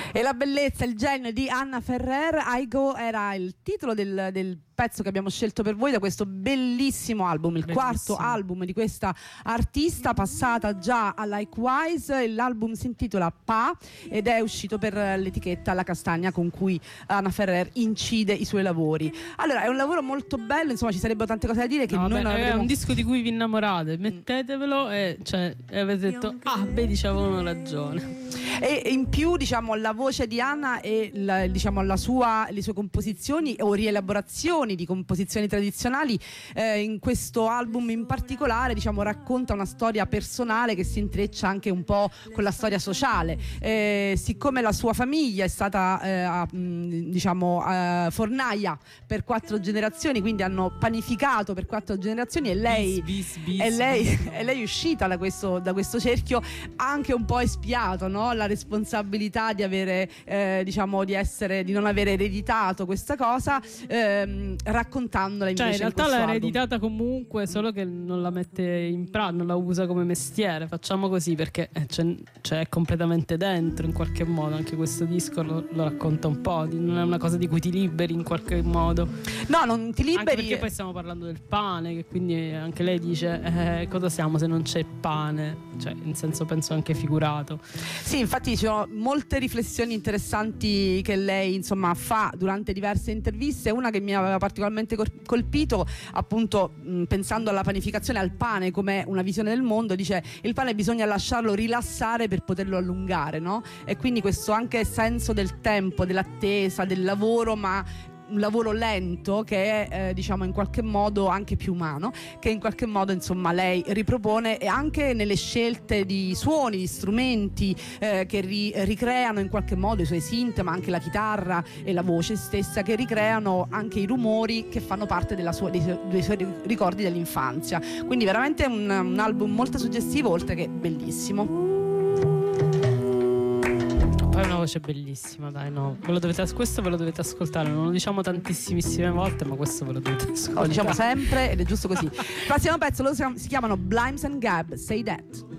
E la bellezza, il genio di Anna Ferrer, I Go, era il titolo del pezzo che abbiamo scelto per voi da questo bellissimo album, il quarto album di questa artista, passata già a Likewise. L'album si intitola Pa ed è uscito per l'etichetta La Castagna, con cui Anna Ferrer incide i suoi lavori. Allora, è un lavoro molto bello, insomma ci sarebbero tante cose da dire che noi non è un disco di cui vi innamorate, mettetevelo e avete detto dici, avevano ragione. E in più, diciamo, la voce di Anna e diciamo, le sue composizioni o rielaborazioni di composizioni tradizionali in questo album in particolare, diciamo, racconta una storia personale che si intreccia anche un po' con la storia sociale. Siccome la sua famiglia è stata fornaia per 4 generazioni, quindi hanno panificato per 4 generazioni, e lei è uscita da questo cerchio, ha anche un po' espiato, no? La responsabilità di avere di non avere ereditato questa cosa, raccontandola invece, in realtà in l'ha album. ereditata comunque, solo che non la mette in pratica, non la usa come mestiere, facciamo così, perché c'è completamente dentro in qualche modo. Anche questo disco lo racconta un po', non è una cosa di cui ti liberi in qualche modo. No, non ti liberi, anche perché poi stiamo parlando del pane, che quindi anche lei dice cosa siamo se non c'è pane, cioè in senso penso anche figurato. Sì, infatti ci sono molte riflessioni interessanti che lei insomma fa durante diverse interviste. Una che mi aveva particolarmente colpito, appunto pensando alla panificazione, al pane come una visione del mondo, dice: il pane bisogna lasciarlo rilassare per poterlo allungare, no? E quindi questo anche senso del tempo, dell'attesa, del lavoro, ma un lavoro lento che è diciamo in qualche modo anche più umano, che in qualche modo insomma lei ripropone, e anche nelle scelte di suoni, di strumenti che ricreano in qualche modo i suoi synth, ma anche la chitarra e la voce stessa, che ricreano anche i rumori che fanno parte dei suoi ricordi dell'infanzia. Quindi veramente un album molto suggestivo, oltre che bellissimo. È una voce bellissima, dai, no. Questo ve lo dovete ascoltare, non lo diciamo tantissime volte, ma questo ve lo dovete ascoltare. Lo diciamo sempre ed è giusto così. Prossimo pezzo, loro si chiamano Blimes and Gab, Say That.